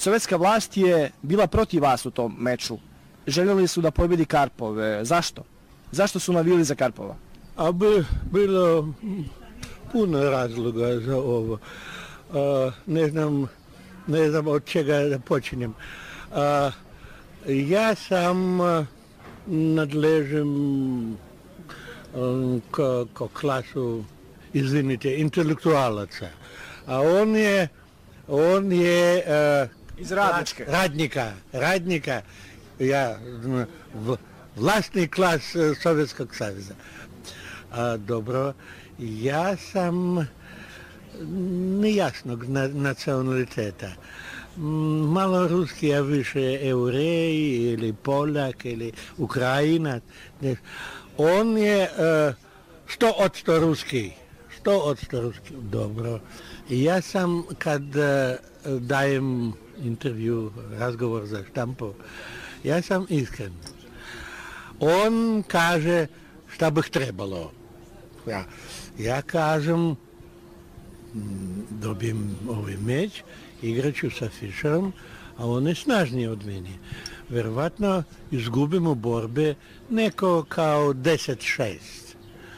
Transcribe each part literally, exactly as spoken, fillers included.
Sovjetska vlast je bila protiv vas u tom meču. Željeli su da pobjedi Karpov. Zašto? Zašto su navili za Karpova? A bi, bilo puno razloga za ovo. A, ne znam, ne znam od čega da počinjem. A, ja sam nadležem ko, ko klasu, izvinite, intelektualaca. A on je, on je uh, iz radničke. Radnika, radnika, ja, v, vlastni klas Sovjetskog saveza. A, dobro, ja sam nejasnog na, nacionaliteta. Malo ruski, a više Eurej ili Poljak ili Ukrajinac. On je sto odsto ruski. sto odsto ruski. Dobro. Ja sam kad dajem intervju, razgovor za štampu, ja sam iskren. On kaže šta bih trebalo. Ja, ja kažem, dobijem ovaj meč, igraću sa Fischerom, a on je snažniji od mene. Verovatno izgubimo borbe neko kao deset šest.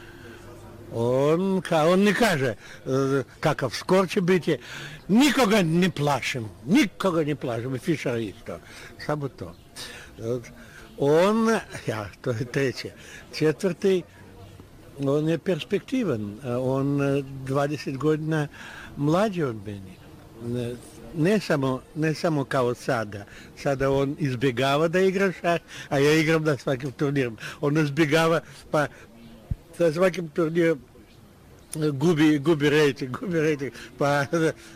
On, ka, on ne kaže kakav skor će biti. Nikoga ne plašim, nikoga ne plašim, i Fischer isto. Samo to. On, ja, to je treće. Četvrti, on je perspektivan. On dvadeset godina mlađi od mene. Ne, ne, samo, ne samo kao sada. Sada on izbjegava da igra šah, a ja igram na svakim turnirom. On izbjegava, pa sa svakim turnirom gubi, gubi rejting, gubi rejting, pa,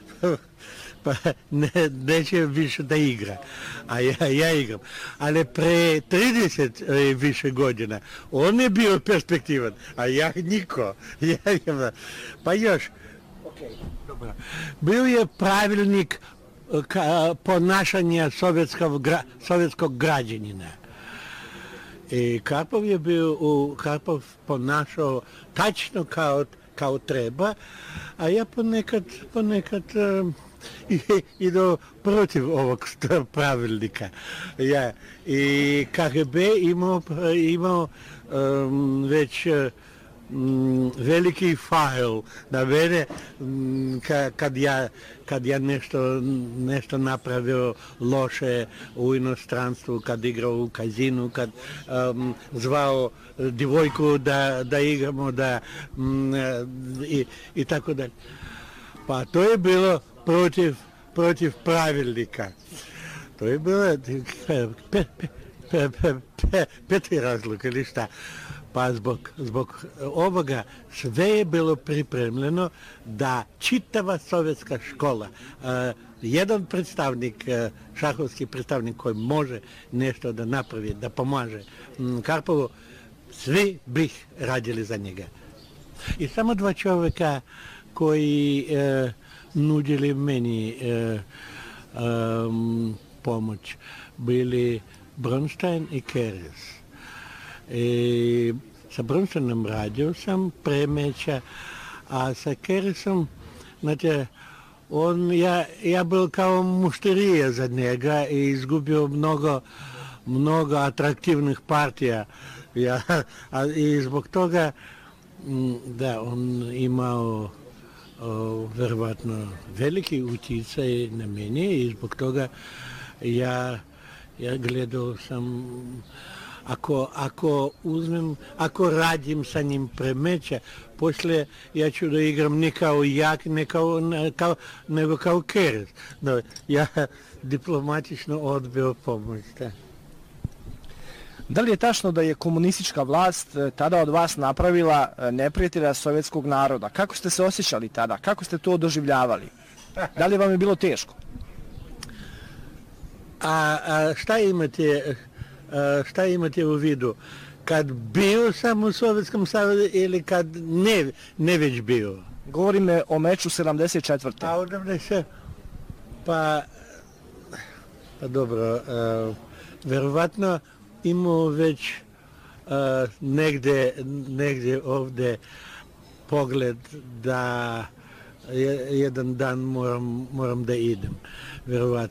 pa ne, neće više da igra. A ja, ja igram. Ali pre trideset više godina on je bio perspektivan, a ja niko. Ja, ja, pa još, okay, dobro. Bio je pravilnik ka, ponašanja sovjetskog, gra, sovjetskog građanina. I Karpov je bio, u, Karpov ponašao tačno kao, kao treba, a ja ponekad, ponekad um, idu protiv ovog pravilnika. Ja, i K G B imao, imao um, već um, veliki fajl na mene um, ka, kad ja, kad ja nešto, nešto napravio loše u inostranstvu, kad igrao u kazinu, kad um, zvao djevojku da, da igramo, da, um, i, i tako dalje. Pa to je bilo protiv, protiv pravilnika. To je bilo pe, pe, pe, pe, pe, peti razlog ili šta. Pa zbog, zbog ovoga sve je bilo pripremljeno da čitava sovjetska škola, uh, jedan predstavnik, uh, šahovski predstavnik koji može nešto da napravi, da pomaže um, Karpovu, svi bi radili za njega. I samo dva čovjeka koji uh, nudili meni uh, um, pomoć bili Bronstein i Keres. I sa Bronsteinom radio sam pre meča, a sa Keresom, znate, on, ja, ja bil kao mušterija za njega i izgubio mnogo, mnogo atraktivnih partija. Ja, a, i zbog toga, da, on imao o, verovatno veliki utjecaj na mene i zbog toga ja, ja gledao sam, ako, ako uzmem, ako radim sa njim premeča, poslije ja ću da igram ne kao jak, ne kao, ne, kao, nego kao Keres. No, ja diplomatično odbio pomoć. Da. Da li je tačno da je komunistička vlast tada od vas napravila neprijatelja sovjetskog naroda? Kako ste se osjećali tada? Kako ste to doživljavali? Da li vam je bilo teško? A, a šta imate, a, šta imate u vidu? Kad bio sam u Sovjetskom savezu ili kad ne, ne već bio? Govorim o meču sedamdeset četvrte. A odavde se, pa, pa dobro, a, verovatno imao već a, negde, negde ovde pogled da je, jedan dan moram, moram da idem, verovatno.